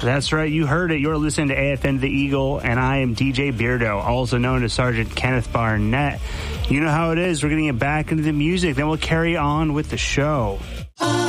That's right. You heard it. You're listening to AFN The Eagle, and I am DJ Beardo, also known as Sergeant Kenneth Barnett. You know how it is. We're going to get back into the music, then we'll carry on with the show.